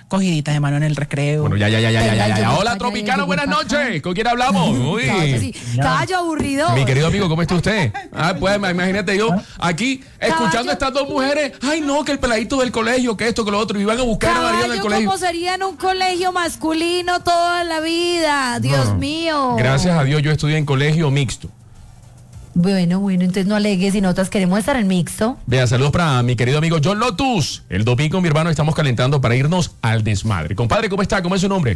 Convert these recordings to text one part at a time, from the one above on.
cogiditas de mano en el recreo. Bueno, ya. Hola, Tropicano, buenas noches. ¿Con quién hablamos? Uy. Sí. Caballo aburrido. Mi querido amigo, ¿cómo está usted? Pues imagínate yo aquí escuchando a estas dos mujeres. Ay, no, que el peladito del colegio, que esto, que lo otro. Y iban a buscar a María del colegio. ¿Cómo sería en un colegio masculino toda la vida? Dios mío. Gracias a Dios yo estudié en colegio mixto. Bueno, entonces no alegues si nosotras queremos estar en mixto. Vea, saludos para mi querido amigo John Lotus. El domingo, mi hermano, estamos calentando para irnos al desmadre. Compadre, ¿cómo está? ¿Cómo es su nombre?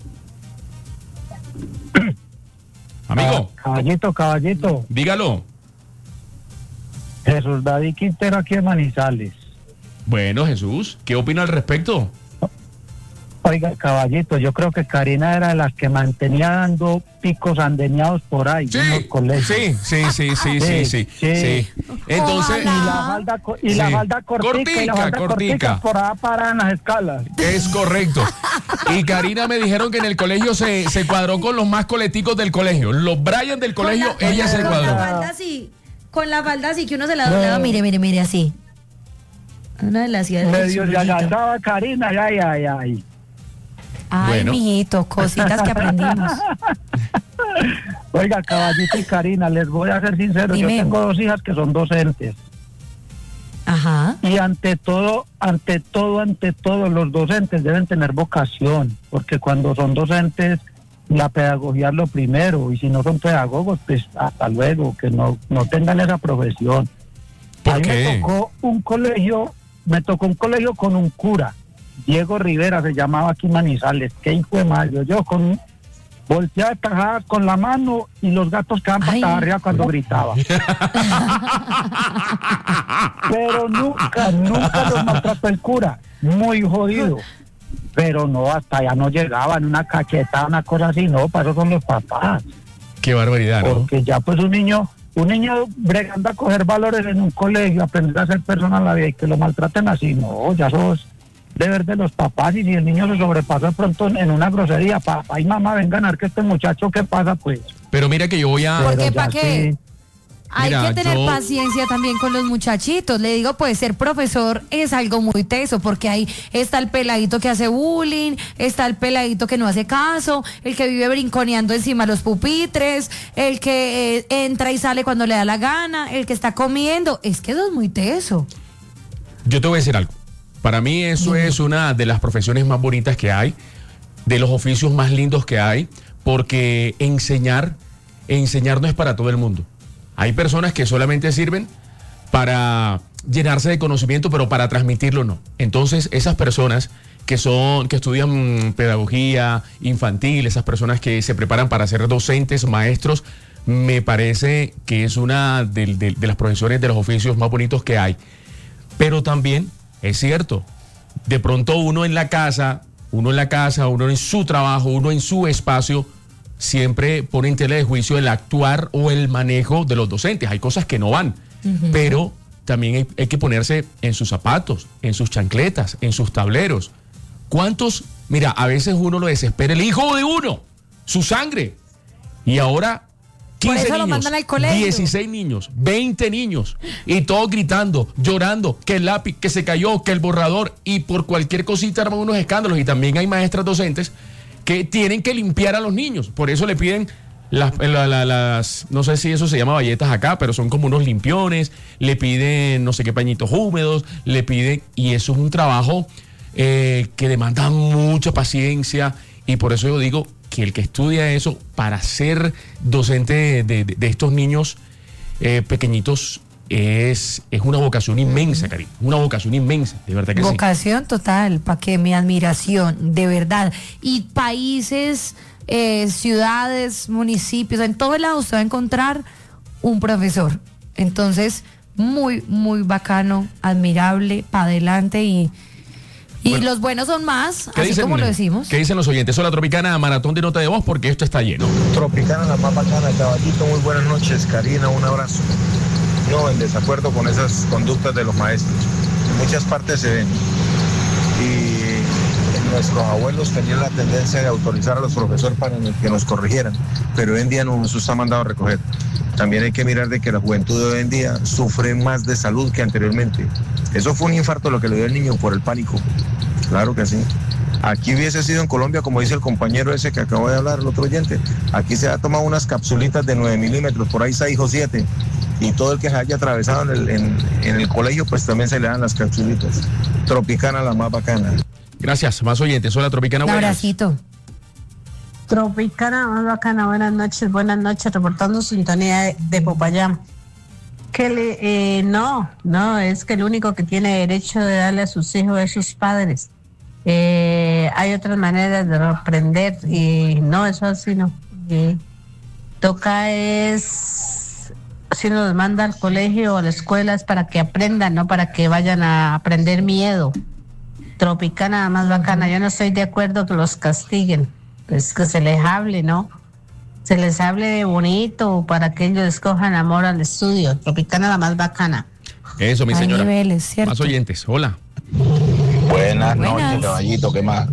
Amigo. Caballito. Dígalo. Jesús David Quintero aquí en Manizales. Bueno, Jesús, ¿qué opina al respecto? Oiga, caballito, yo creo que Karina era de las que mantenía dando picos andeñados por ahí en los colegios. Sí. Entonces, la falda cortica por allá para en las escalas. Es correcto. Y Karina me dijeron que en el colegio se cuadró con los más coleticos del colegio. Los Brian del colegio, ella se cuadró. Con la falda así que uno se la doblaba, mire, así. Una de las ciudades. Medio ya agachaba Karina, ay. Ay, bueno. Mijito, cositas que aprendimos. Oiga, caballito y Karina, les voy a ser sincero. Dime. Yo tengo dos hijas que son docentes. Ajá. Y ante todo, los docentes deben tener vocación, porque cuando son docentes, la pedagogía es lo primero, y si no son pedagogos, pues hasta luego, que no tengan esa profesión. ¿Por qué? Me tocó un colegio con un cura. Diego Rivera se llamaba aquí Manizales. Qué hijo de mayo. Yo con volteaba tajadas con la mano y los gatos quedaban patas arriba cuando gritaba. Pero nunca los maltrató el cura. Muy jodido. Pero no, hasta allá no llegaban, una cachetada, una cosa así. No, para eso son los papás. Qué barbaridad, ¿no? Porque ya pues un niño bregando a coger valores en un colegio, aprender a ser persona en la vida y que lo maltraten así, no, ya sos deber de los papás. Y si el niño se sobrepasa de pronto en una grosería, papá y mamá vengan a ver que este muchacho, ¿qué pasa pues? Pero mira que yo voy a... ¿Por qué? ¿Para qué? Sí. Hay que tener paciencia también con los muchachitos. Le digo, pues ser profesor es algo muy teso, porque ahí está el peladito que hace bullying, está el peladito que no hace caso, el que vive brinconeando encima de los pupitres, el que entra y sale cuando le da la gana, el que está comiendo. Es que eso es muy teso. Yo te voy a decir algo. Para mí eso es una de las profesiones más bonitas que hay, de los oficios más lindos que hay, porque enseñar no es para todo el mundo. Hay personas que solamente sirven para llenarse de conocimiento, pero para transmitirlo no. Entonces, esas personas que estudian pedagogía infantil, esas personas que se preparan para ser docentes, maestros, me parece que es una de las profesiones, de los oficios más bonitos que hay. Pero también es cierto, de pronto uno en la casa, uno en su trabajo, uno en su espacio, siempre pone en tela de juicio el actuar o el manejo de los docentes. Hay cosas que no van, pero también hay que ponerse en sus zapatos, en sus chancletas, en sus tableros. ¿Cuántos? Mira, a veces uno lo desespera, el hijo de uno, su sangre. Y ahora 15 niños, lo mandan al colegio. 16 niños, 20 niños, y todos gritando, llorando, que el lápiz, que se cayó, que el borrador, y por cualquier cosita arman unos escándalos. Y también hay maestras docentes que tienen que limpiar a los niños. Por eso le piden las no sé si eso se llama bayetas acá, pero son como unos limpiones, le piden no sé qué pañitos húmedos, le piden, y eso es un trabajo que demanda mucha paciencia, y por eso yo digo que el que estudia eso para ser docente de estos niños pequeñitos es una vocación inmensa, Karina, una vocación inmensa, de verdad que sí. Vocación total, para que mi admiración, de verdad. Y países, ciudades, municipios, en todos lados usted va a encontrar un profesor. Entonces, muy, muy bacano, admirable, para adelante y bueno, los buenos son más, así dicen, como lo decimos. ¿Qué dicen los oyentes? Hola, Tropicana, maratón de nota de voz, porque esto está lleno. Tropicana, la más bacana, caballito, muy buenas noches. Karina, un abrazo. No, en desacuerdo con esas conductas de los maestros. En muchas partes se ven. Y nuestros abuelos tenían la tendencia de autorizar a los profesores para que nos corrigieran, pero hoy en día no, eso está mandado a recoger. También hay que mirar de que la juventud de hoy en día sufre más de salud que anteriormente. Eso fue un infarto lo que le dio el niño por el pánico. Claro que sí. Aquí hubiese sido en Colombia, como dice el compañero ese que acabo de hablar, el otro oyente, aquí se ha tomado unas capsulitas de 9 milímetros, por ahí 6 o 7, y todo el que se haya atravesado en el colegio, pues también se le dan las capsulitas. Tropicana, la más bacana. Gracias, más oyentes. Hola, Tropicana, Un buenas. abracito. Tropicana, más bacana, buenas noches, reportando sintonía de Popayán. No, es que el único que tiene derecho de darle a sus hijos es sus padres. Hay otras maneras de reprender y no, eso así no. Toca es, si nos manda al colegio o a la escuela es para que aprendan, no para que vayan a aprender miedo. Tropicana, más bacana, yo no estoy de acuerdo que los castiguen, pues que se les hable, ¿no? Se les hable de bonito para que ellos escojan amor al estudio. Tropicana, la más bacana. Eso, mi Hay señora. niveles, ¿cierto? Más oyentes. Hola. Buenas noches, Buenas. caballito, ¿qué más?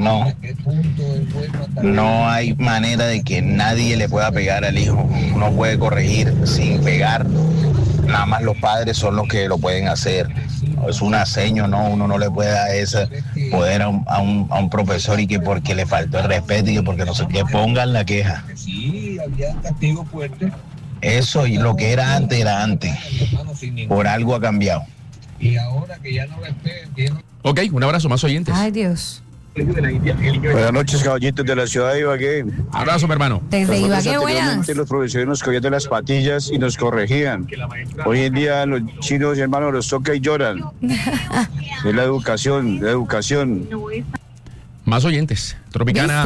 No hay manera de que nadie le pueda pegar al hijo. Uno puede corregir sin pegar. Nada más los padres son los que lo pueden hacer. Es un aseño, ¿no? Uno no le puede dar ese poder a un profesor y que porque le faltó el respeto y que porque no sé qué, pongan la queja. Eso y lo que era antes. Por algo ha cambiado. Ok, un abrazo, más oyentes. Ay, Dios. Buenas noches, caballitos de la ciudad de Ibagué. Abrazo, mi hermano. Desde Ibagué, buenas. Anteriormente los profesores nos cogían de las patillas y nos corregían. Hoy en día los chinos, hermanos, los toca y lloran. Es la educación. Más oyentes. Tropicana.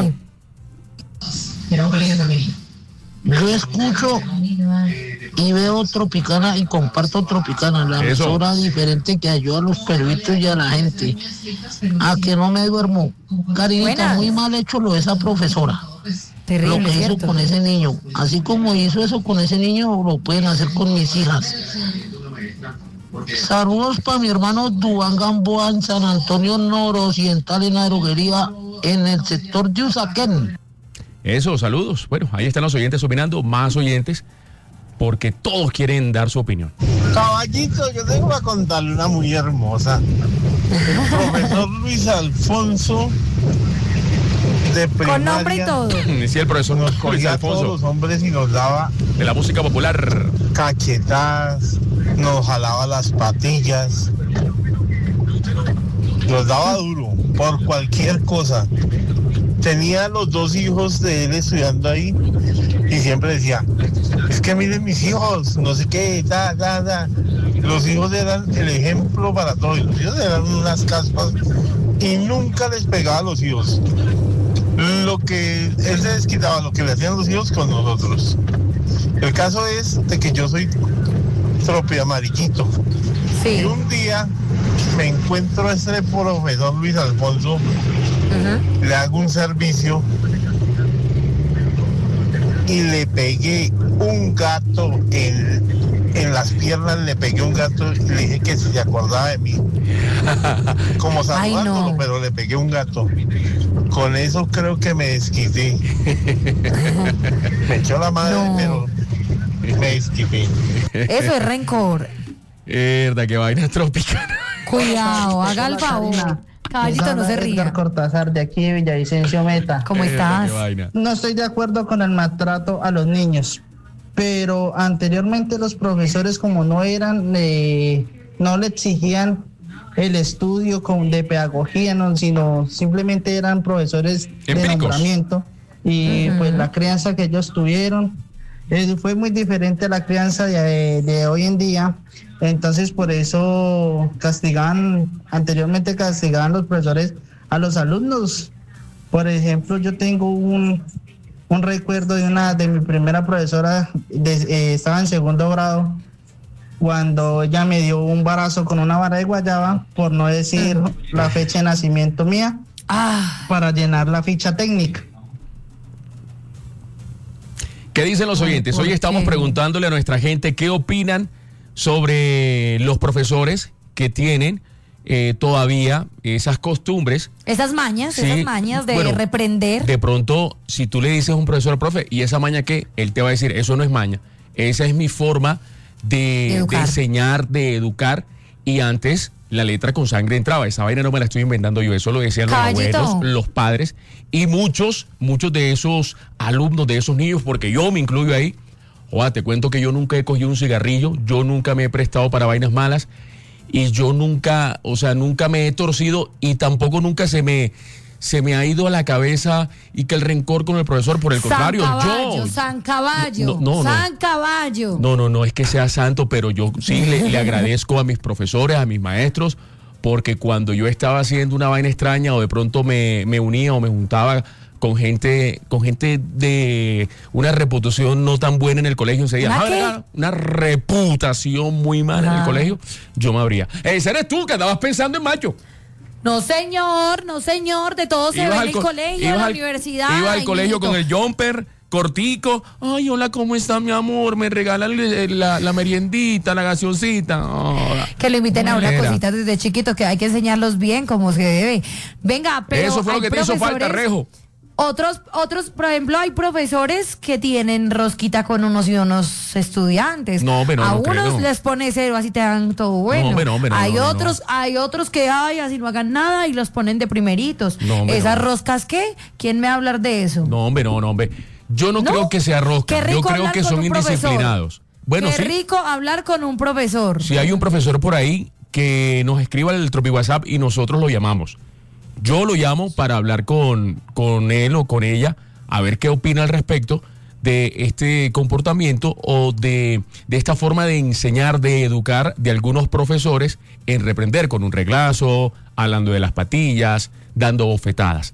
¿Viste? Yo escucho y veo Tropicana y comparto Tropicana, la Eso. emisora diferente que ayuda a los perritos y a la gente. A que no me duermo. Carinita, Buenas. muy mal hecho lo de esa profesora. Lo Terrible, que hizo ¿cierto? con ese niño. Así como hizo eso con ese niño, lo pueden hacer con mis hijas. Saludos para mi hermano Duván Gamboa en San Antonio Noroccidental, en la droguería, en el sector de Usaquén. Eso, saludos. Bueno, ahí están los oyentes opinando, más oyentes, porque todos quieren dar su opinión. Caballito, yo tengo que contarle una muy hermosa. El profesor Luis Alfonso de primaria Con nombre y todo. Sí, el profesor nos Luis cogía a todos Alfonso, los hombres y nos daba de la música popular. cachetadas, nos jalaba las patillas, nos daba duro por cualquier cosa. Tenía los 2 hijos de él estudiando ahí y siempre decía, es que miren mis hijos, no sé qué, Los hijos eran el ejemplo para todos. Los hijos eran unas caspas y nunca les pegaba a los hijos. Lo que él se desquitaba, lo que le hacían los hijos con nosotros. El caso es de que yo soy propio amarillito. Sí. Y un día me encuentro a este profesor Luis Alfonso, le hago un servicio y le pegué un gato en las piernas, le pegué un gato y le dije que si se acordaba de mí. Como saludándolo, Ay, no. pero le pegué un gato. Con eso creo que me desquité. Me echó la madre, No. pero me desquité. Eso es rencor. Verdad, que vaina Tropicana. Cuidado, haga el favor. Caballito, no se ría. Cortázar, de aquí de Villavicencio Meta. ¿Cómo Verdad, estás? qué vaina. No estoy de acuerdo con el maltrato a los niños, pero anteriormente los profesores como no eran, no le exigían el estudio de pedagogía, no, sino simplemente eran profesores de Empíricos. nombramiento y pues la crianza que ellos tuvieron fue muy diferente a la crianza de hoy en día. Entonces por eso anteriormente castigaban los profesores a los alumnos. Por ejemplo, yo tengo un recuerdo de mi primera profesora, estaba en 2º grado, cuando ella me dio un barazo con una vara de guayaba, por no decir la fecha de nacimiento mía, para llenar la ficha técnica. ¿Qué dicen los oyentes? Hoy estamos preguntándole a nuestra gente qué opinan sobre los profesores que tienen todavía esas costumbres. Esas mañas, Sí, de bueno, reprender. De pronto, si tú le dices a un profesor, profe, ¿y esa maña qué? Él te va a decir, eso no es maña. Esa es mi forma de Educar. enseñar, de educar. Y antes la letra con sangre entraba. Esa vaina no me la estoy inventando yo, eso lo decían los Caballito. abuelos, los padres y muchos de esos alumnos, de esos niños, porque yo me incluyo ahí. Joder, te cuento que yo nunca he cogido un cigarrillo, yo nunca me he prestado para vainas malas y yo nunca me he torcido y tampoco nunca se me ha ido a la cabeza y que el rencor con el profesor, por el contrario, San Caballo. No es que sea santo, pero yo sí le agradezco a mis profesores, a mis maestros, porque cuando yo estaba haciendo una vaina extraña o de pronto me unía o me juntaba con gente de una reputación no tan buena en el colegio, una reputación muy mala en el colegio, yo me abría. Ese eres tú que andabas pensando en macho. No señor, de todo se ve en el colegio, en la universidad. Iba al colegio con el jumper cortico. Ay, hola, ¿cómo está mi amor? Me regalan la meriendita, la gaseosita. Oh, que lo inviten a una cosita desde chiquito, que hay que enseñarlos bien como se debe. Venga, pero eso fue lo que te hizo falta, Rejo. Otros, por ejemplo, hay profesores que tienen rosquita con unos y unos estudiantes. A unos les pone 0, así te dan todo bueno. Hay otros que así no hagan nada y los ponen de primeritos. ¿Esas roscas qué? ¿Quién me va a hablar de eso? No, hombre. Yo no creo que sea rosca. Yo creo que son indisciplinados. Bueno, qué rico hablar con un profesor. Si hay un profesor por ahí que nos escriba el Tropi WhatsApp y nosotros lo llamamos. Yo lo llamo para hablar con él o con ella, a ver qué opina al respecto de este comportamiento o de esta forma de enseñar, de educar de algunos profesores en reprender con un reglazo, hablando de las patillas, dando bofetadas.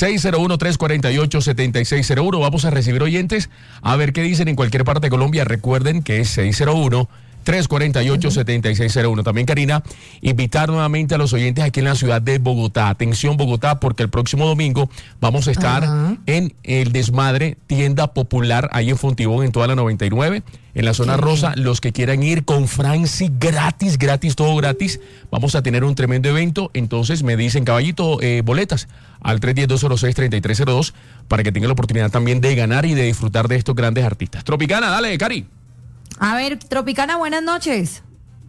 601-348-7601. Vamos a recibir oyentes a ver qué dicen en cualquier parte de Colombia. Recuerden que es 601-348-7601. También, Karina, invitar nuevamente a los oyentes aquí en la ciudad de Bogotá. Atención, Bogotá, porque el próximo domingo vamos a estar en el Desmadre, tienda popular, ahí en Fontibón, en toda la 99, en la zona rosa. Los que quieran ir con Franci, gratis, todo gratis. Vamos a tener un tremendo evento. Entonces me dicen, caballito, boletas al 310-206-3302 para que tengan la oportunidad también de ganar y de disfrutar de estos grandes artistas. Tropicana, dale, Cari. A ver, Tropicana, buenas noches.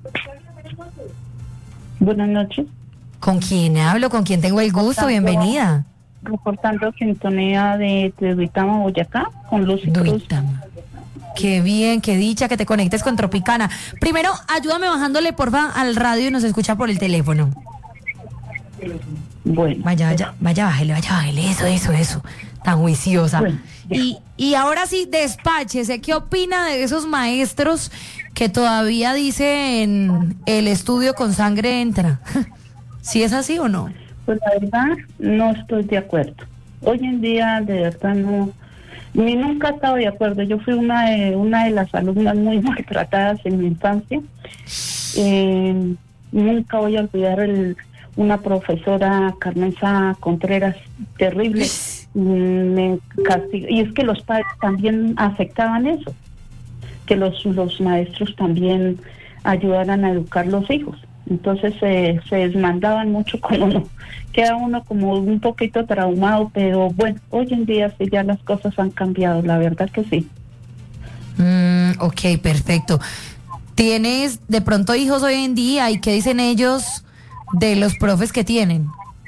Buenas noches. ¿Con quién hablo? ¿Con quién tengo el gusto? Bienvenida. Reportando sintonía de Duitama, Boyacá, con Lucy Cruz. Qué bien, qué dicha que te conectes con Tropicana. Primero, ayúdame bajándole, porfa, al radio y nos escucha por el teléfono. Bueno. Vaya, bájele, eso. Tan juiciosa. Bueno, y ahora sí, despáchese. ¿Qué opina de esos maestros que todavía dicen el estudio con sangre entra? ¿Sí es así o no? Pues la verdad, no estoy de acuerdo. Hoy en día, de verdad, no. Ni nunca he estado de acuerdo. Yo fui una de las alumnas muy maltratadas en mi infancia. Nunca voy a olvidar una profesora, Carmenza Contreras, terrible, me castigó. Y es que los padres también aceptaban eso, que los maestros también ayudaran a educar los hijos. Entonces se desmandaban mucho con uno. Queda uno como un poquito traumado, pero bueno, hoy en día sí ya las cosas han cambiado, la verdad que sí. Ok, perfecto. ¿Tienes de pronto hijos hoy en día y qué dicen ellos de los profes que tienen?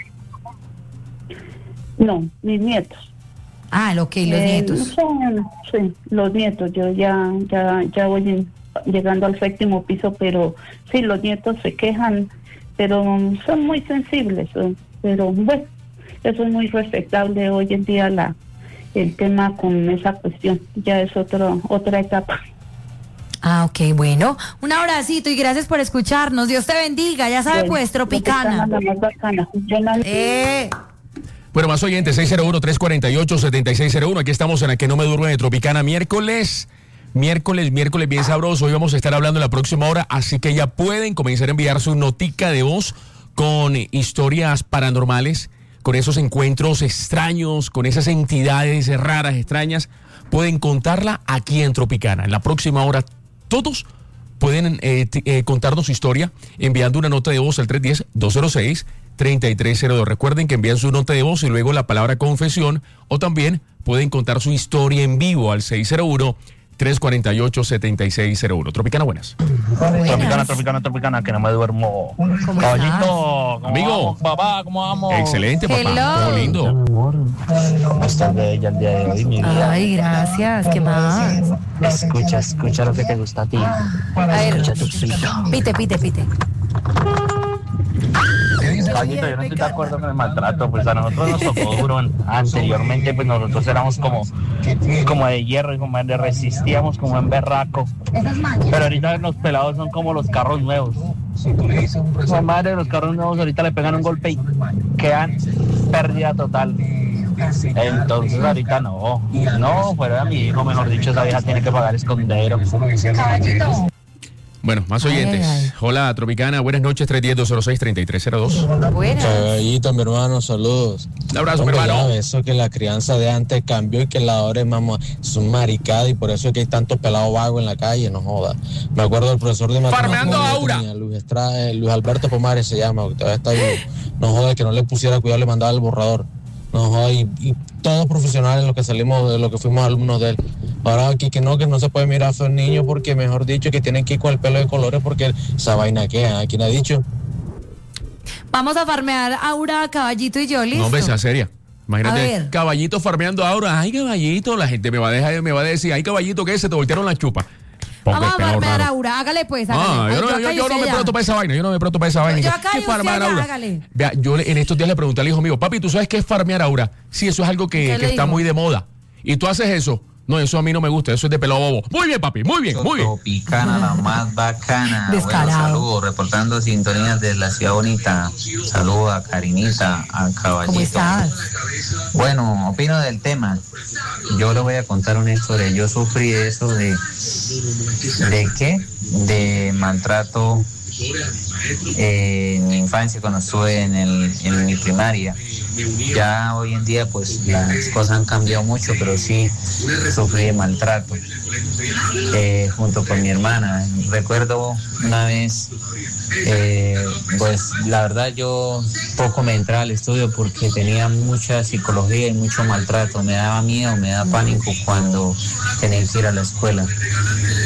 No, mis nietos. Los nietos. Sí, los nietos. Yo ya voy llegando al 7º piso, pero sí, los nietos se quejan, pero son muy sensibles. Pero bueno, eso es muy respetable hoy en día el tema con esa cuestión. Ya es otra etapa. Ok, bueno, un abracito y gracias por escucharnos. Dios te bendiga, ya sabe, pues, Tropicana. Bueno, más oyentes, 601-348-7601. Aquí estamos en el Que No Me Duerme de Tropicana, miércoles bien sabroso. Hoy vamos a estar hablando en la próxima hora, así que ya pueden comenzar a enviar su notica de voz con historias paranormales, con esos encuentros extraños, con esas entidades raras, extrañas. Pueden contarla aquí en Tropicana. En la próxima hora todos pueden contarnos su historia enviando una nota de voz al 310-206-3302. Recuerden que envían su nota de voz y luego la palabra confesión, o también pueden contar su historia en vivo al 601 348-7601. Tropicana, buenas. Tropicana, que no me duermo. Caballito, ¿cómo amigo, vamos, papá? ¿Cómo vamos? Excelente, papá. Hello. Muy lindo. ¿Cómo estás de ella el día de hoy, mi vida? Ay, gracias. ¿Qué más? Escucha lo que te gusta a ti. A ver, Escucha tu frito. pite. Caballito, yo no estoy de acuerdo con el maltrato, pues a nosotros nos tocó duro. Anteriormente, pues nosotros éramos como de hierro y como de resistíamos como en berraco. Pero ahorita los pelados son como los carros nuevos. La madre de los carros nuevos ahorita le pegan un golpe y quedan pérdida total. Entonces ahorita no, fuera de mi hijo, mejor dicho, esa vieja tiene que pagar escondero. Bueno, más oyentes. Ay. Hola, Tropicana, buenas noches, 310-206-3302. Buenas. Caballito, mi hermano, saludos. Un abrazo, Hombre, mi hermano. ya, eso que la crianza de antes cambió y que la ahora es un maricada y por eso es que hay tantos pelados vagos en la calle, no joda. Me acuerdo del profesor de matemáticas. Farmeando Aura. Luis Alberto Pomares se llama, que todavía está vivo. No joda, que no le pusiera cuidado, le mandaba el borrador. No joda, y todos profesionales los que salimos, de lo que fuimos alumnos de él. Ahora aquí que no se puede mirar a un niño porque mejor dicho que tienen que ir con el pelo de colores porque esa vaina que aquí no ha dicho. Vamos a farmear Aura, Caballito y yo, ¿listo? No, hombre, sea seria. A Imagínate, ver. Caballito farmeando ahora. Ay, Caballito, la gente me va a decir, ay, Caballito, ¿qué? Se te voltearon la chupa. Vamos a farmear Aura, hágale pues, hágale. Yo no me presto para esa vaina, Yo acá y usted allá, hágale. Vea, yo en estos días le pregunté al hijo mío, papi, ¿tú sabes qué es farmear Aura? Sí, eso es algo que está muy de moda. ¿Y tú haces eso? No, eso a mí no me gusta, eso es de pelado bobo. Muy bien, papi, muy bien. Tropicana, la más bacana. Descarado. Bueno, saludos, reportando sintonías de la ciudad bonita. Saludos a Karinita, a Caballito. ¿Cómo estás? Bueno, opino del tema. Yo le voy a contar una historia. Yo sufrí eso ¿de qué? De maltrato en mi infancia cuando estuve en mi primaria. Ya hoy en día pues las cosas han cambiado mucho, pero sí sufrí de maltrato junto con mi hermana. Recuerdo una vez, pues la verdad yo poco me entraba al estudio porque tenía mucha psicología y mucho maltrato. Me daba miedo, me daba pánico cuando tenía que ir a la escuela.